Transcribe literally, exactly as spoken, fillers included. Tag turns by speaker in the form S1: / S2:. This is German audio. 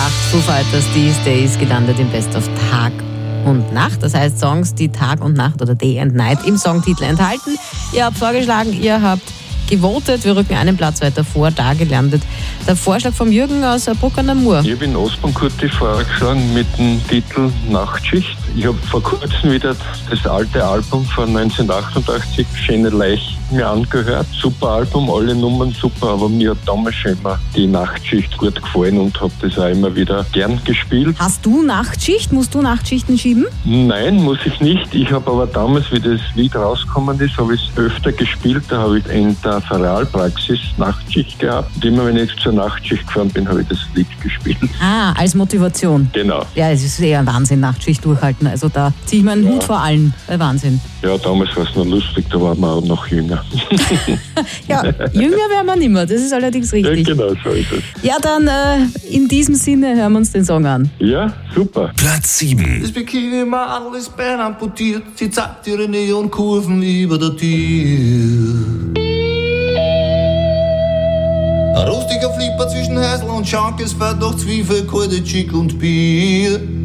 S1: acht, Foo Fighters, These Days, gelandet im Best of Tag und Nacht. Das heißt Songs, die Tag und Nacht oder Day and Night im Songtitel enthalten. Ihr habt vorgeschlagen, ihr habt gewotet. Wir rücken einen Platz weiter vor, da gelandet der Vorschlag vom Jürgen aus Bruck an der Mur.
S2: Ich habe in Ostbahnkurti vorgeschlagen mit dem Titel Nachtschicht. Ich habe vor kurzem wieder das alte Album von neunzehnhundertachtundachtzig, Schöne Leich, mir angehört. Super Album, alle Nummern super, aber mir hat damals schon immer die Nachtschicht gut gefallen und habe das auch immer wieder gern gespielt.
S1: Hast du Nachtschicht? Musst du Nachtschichten schieben?
S2: Nein, muss ich nicht. Ich habe aber damals, wie das Lied rausgekommen ist, habe ich es öfter gespielt. Da habe ich in der Ferialpraxis Nachtschicht gehabt. Und immer wenn ich zur Nachtschicht gefahren bin, habe ich das Lied gespielt.
S1: Ah, als Motivation.
S2: Genau.
S1: Ja, es ist eher ein Wahnsinn, Nachtschicht durchhalten. Also da ziehe ich meinen
S2: Ja.
S1: Hut vor allen. Bei Wahnsinn.
S2: Ja, damals war es noch lustig, da waren wir auch noch jünger.
S1: Ja, jünger werden wir nicht mehr, das ist allerdings richtig.
S2: Ja, genau, so ist es.
S1: Ja, dann äh, in diesem Sinne hören wir uns den Song an.
S2: Ja, super.
S3: Platz sieben.
S4: Das Bikini-Madel ist Bein amputiert, sie zeigt ihre Neonkurven über der Tür. Ein rustiger Flipper zwischen Häusl und Schankes fährt durch Zwiebel, kalte Chick und Bier.